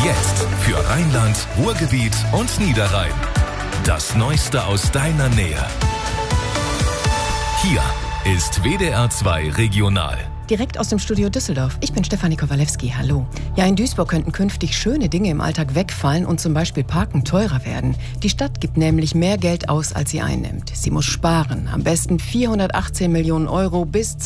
Jetzt für Rheinland, Ruhrgebiet und Niederrhein. Das Neueste aus deiner Nähe. Hier ist WDR 2 Regional. Direkt aus dem Studio Düsseldorf. Ich bin Stefanie Kowalewski. Hallo. Ja, in Duisburg könnten künftig schöne Dinge im Alltag wegfallen und zum Beispiel Parken teurer werden. Die Stadt gibt nämlich mehr Geld aus, als sie einnimmt. Sie muss sparen. Am besten 418 Millionen Euro bis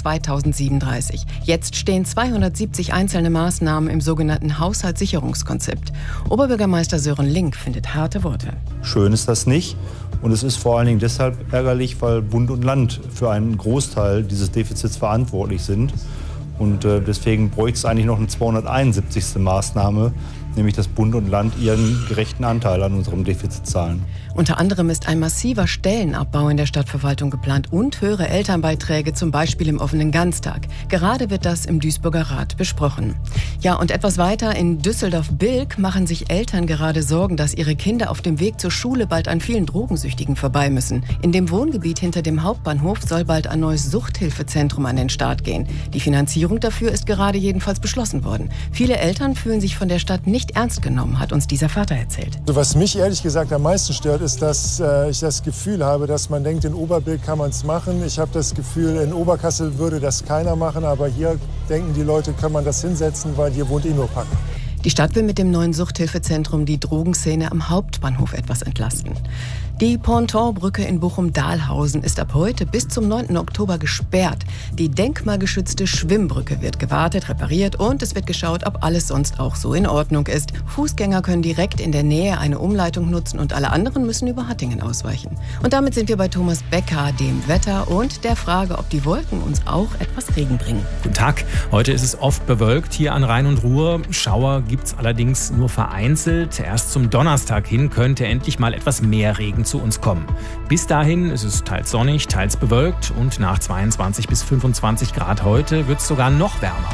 2037. Jetzt stehen 270 einzelne Maßnahmen im sogenannten Haushaltssicherungskonzept. Oberbürgermeister Sören Link findet harte Worte. Schön ist das nicht. Und es ist vor allen Dingen deshalb ärgerlich, weil Bund und Land für einen Großteil dieses Defizits verantwortlich sind. Und deswegen bräuchte es eigentlich noch eine 271. Maßnahme, nämlich dass Bund und Land ihren gerechten Anteil an unserem Defizit zahlen. Unter anderem ist ein massiver Stellenabbau in der Stadtverwaltung geplant und höhere Elternbeiträge, zum Beispiel im offenen Ganztag. Gerade wird das im Duisburger Rat besprochen. Ja, und etwas weiter in Düsseldorf-Bilk machen sich Eltern gerade Sorgen, dass ihre Kinder auf dem Weg zur Schule bald an vielen Drogensüchtigen vorbei müssen. In dem Wohngebiet hinter dem Hauptbahnhof soll bald ein neues Suchthilfezentrum an den Start gehen. Die Finanzierung dafür ist gerade jedenfalls beschlossen worden. Viele Eltern fühlen sich von der Stadt nicht ernst genommen, hat uns dieser Vater erzählt. Was mich ehrlich gesagt am meisten stört, ist, dass ich das Gefühl habe, dass man denkt, in Oberbilk kann man es machen. Ich habe das Gefühl, in Oberkassel würde das keiner machen, aber hier denken die Leute, kann man das hinsetzen, weil hier wohnt nur Pack. Die Stadt will mit dem neuen Suchthilfezentrum die Drogenszene am Hauptbahnhof etwas entlasten. Die Pontonbrücke in Bochum-Dahlhausen ist ab heute bis zum 9. Oktober gesperrt. Die denkmalgeschützte Schwimmbrücke wird gewartet, repariert und es wird geschaut, ob alles sonst auch so in Ordnung ist. Fußgänger können direkt in der Nähe eine Umleitung nutzen und alle anderen müssen über Hattingen ausweichen. Und damit sind wir bei Thomas Becker, dem Wetter und der Frage, ob die Wolken uns auch etwas Regen bringen. Guten Tag. Heute ist es oft bewölkt hier an Rhein und Ruhr. Schauer gibt es allerdings nur vereinzelt. Erst zum Donnerstag hin könnte endlich mal etwas mehr Regen zu uns kommen. Bis dahin ist es teils sonnig, teils bewölkt und nach 22 bis 25 Grad heute wird es sogar noch wärmer.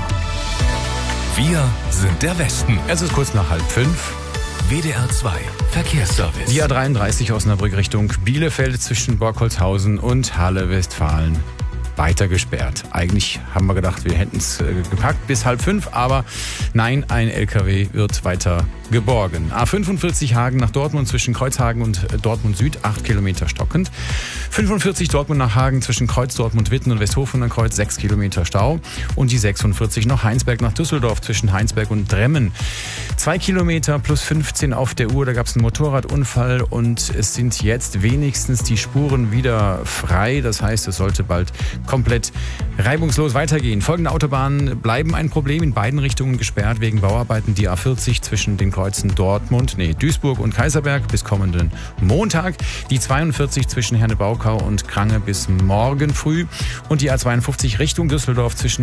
Wir sind der Westen. Es ist kurz nach 4:30. WDR 2 Verkehrsservice. Die A33 Osnabrück Richtung Bielefeld zwischen Borkholzhausen und Halle-Westfalen. Weiter gesperrt. Eigentlich haben wir gedacht, wir hätten es gepackt bis 4:30, aber nein, ein LKW wird weiter geborgen. A45 Hagen nach Dortmund zwischen Kreuzhagen und Dortmund Süd, 8 Kilometer stockend. 45 Dortmund nach Hagen zwischen Kreuz Dortmund-Witten und Westhofen am Kreuz, 6 Kilometer Stau. Und die 46 noch Heinsberg nach Düsseldorf zwischen Heinsberg und Dremmen. 2 Kilometer plus 15 auf der Uhr, da gab es einen Motorradunfall und es sind jetzt wenigstens die Spuren wieder frei. Das heißt, es sollte bald komplett reibungslos weitergehen. Folgende Autobahnen bleiben ein Problem, in beiden Richtungen gesperrt wegen Bauarbeiten. Die A40 zwischen den Kreuzen Duisburg und Kaiserberg bis kommenden Montag. Die 42 zwischen Herne-Baukau und Krange bis morgen früh. Und die A52 Richtung Düsseldorf zwischen